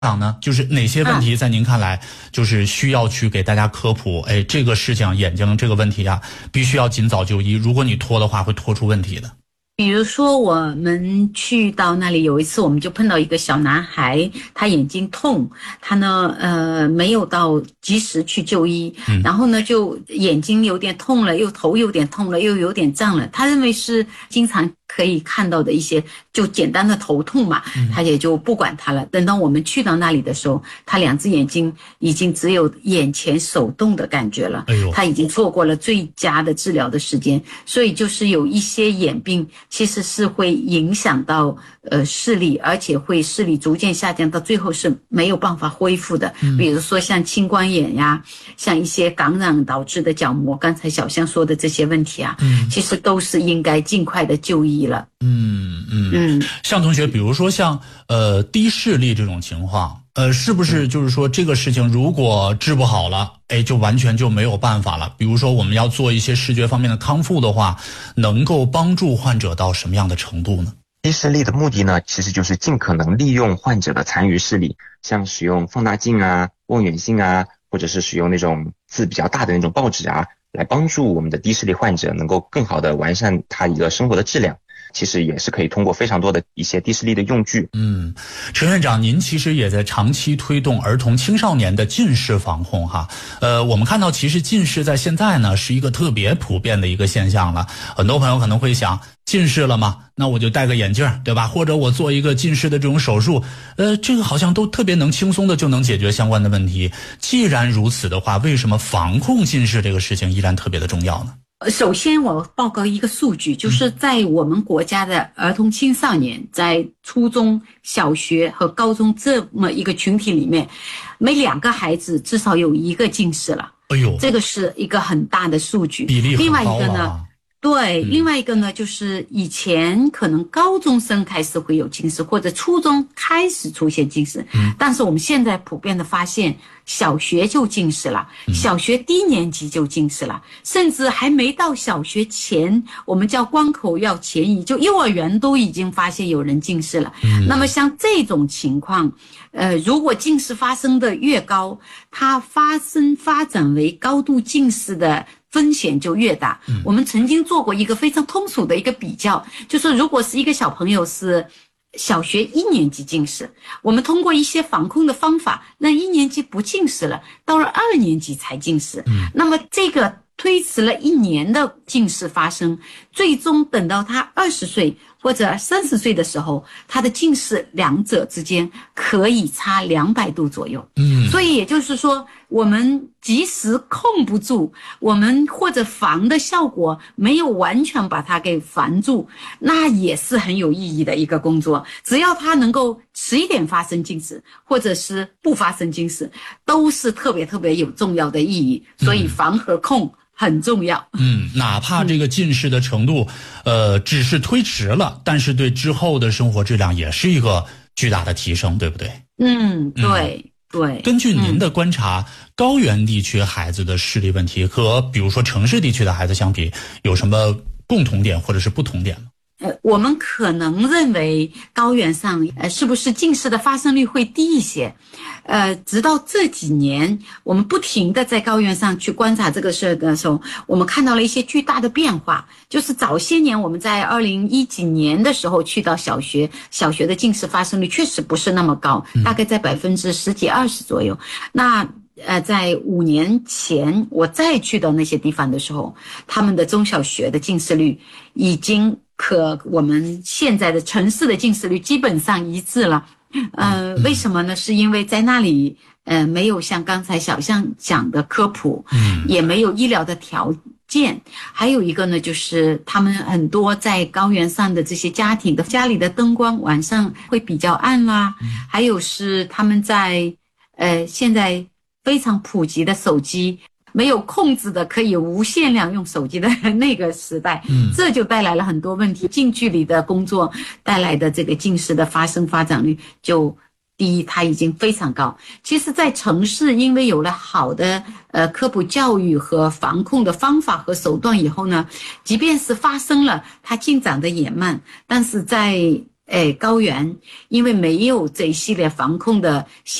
长呢，就是哪些问题在您看来就是需要去给大家科普？这个事情眼睛这个问题啊，必须要尽早就医，如果你拖的话，会拖出问题的。 比如说我们去到那里，有一次我们就碰到一个小男孩，他眼睛痛，他呢没有到及时去就医，然后呢就眼睛有点痛了，又头有点痛了，又有点胀了，他认为是经常可以看到的一些就简单的头痛嘛，他也就不管他了。等到我们去到那里的时候，他两只眼睛已经只有眼前手动的感觉了，他已经错过了最佳的治疗的时间，所以就是有一些眼病其实是会影响到视力，而且会视力逐渐下降，到最后是没有办法恢复的。比如说像青光眼呀，像一些感染导致的角膜，刚才小象说的这些问题啊，其实都是应该尽快的就医了。 向同学，比如说像低视力这种情况，是不是就是说这个事情如果治不好了，就完全就没有办法了？比如说我们要做一些视觉方面的康复的话，能够帮助患者到什么样的程度呢？ 低视力的目的呢，其实就是尽可能利用患者的残余视力，像使用放大镜啊、望远镜啊，或者是使用那种字比较大的那种报纸啊，来帮助我们的低视力患者能够更好的完善他一个生活的质量。其实也是可以通过非常多的一些低视力的用具。 陈院长，您其实也在长期推动儿童青少年的近视防控哈。我们看到其实近视在现在呢是一个特别普遍的一个现象了。很多朋友可能会想，近视了嘛，那我就戴个眼镜，对吧？或者我做一个近视的这种手术，这个好像都特别能轻松的就能解决相关的问题。既然如此的话，为什么防控近视这个事情依然特别的重要呢？ 首先我报告一个数据，就是在我们国家的儿童青少年，在初中小学和高中这么一个群体里面，每2个孩子至少有1个近视了。这个是一个很大的数据， 比例很高啊。 另外一个呢，对，另外一个呢，就是以前可能高中生开始会有近视，或者初中开始出现近视，但是我们现在普遍的发现，小学就近视了，小学低年级就近视了，甚至还没到小学前，我们叫关口要前移，就幼儿园都已经发现有人近视了。那么像这种情况，如果近视发生的越高，它发展为高度近视的风险就越大。我们曾经做过一个非常通俗的一个比较，就是如果是一个小朋友是小学1年级近视，我们通过一些防控的方法让1年级不近视了，到了2年级才近视，那么这个推迟了1年的近视发生，最终等到他20岁或者30岁的时候，他的近视两者之间可以差200度左右。所以也就是说，我们即使控不住，我们或者防的效果没有完全把它给防住，那也是很有意义的一个工作。只要它能够迟一点发生近视，或者是不发生近视，都是特别特别有重要的意义。所以防和控很重要。 哪怕这个近视的程度只是推迟了，但是对之后的生活质量也是一个巨大的提升，对不对？对。根据您的观察，高原地区孩子的视力问题和比如说城市地区的孩子相比，有什么共同点或者是不同点吗？ 我们可能认为高原上是不是近视的发生率会低一些？直到这几年，我们不停地在高原上去观察这个事的时候，我们看到了一些巨大的变化。就是早些年我们在2010几年的时候去到小学的近视发生率确实不是那么高，大概在10几20%左右。那在5年前我再去到那些地方的时候，他们的中小学的近视率已经和我们现在的城市的近视率基本上一致了。为什么呢？是因为在那里没有像刚才小象讲的科普，也没有医疗的条件，还有一个呢，就是他们很多在高原上的这些家庭的家里的灯光晚上会比较暗啦，还有是他们在现在非常普及的手机没有控制的可以无限量用手机的那个时代，这就带来了很多问题。近距离的工作带来的这个近视的发展率就低，它已经非常高。其实在城市因为有了好的科普教育和防控的方法和手段以后呢，即便是发生了，它进展的也慢，但是在高原，因为没有这一系列防控的